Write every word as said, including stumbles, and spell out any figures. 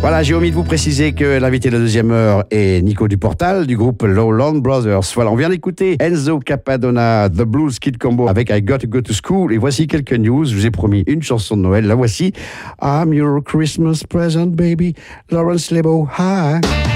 Voilà, j'ai omis de vous préciser que l'invité de la deuxième heure est Nico Duportal du groupe Lowland Brothers. Voilà, on vient d'écouter Enzo Capadonna, The Blues Kid Combo avec I Got to Go to School. Et voici quelques news. Je vous ai promis une chanson de Noël. La voici. I'm your Christmas present, baby. Lawrence Lebo, hi.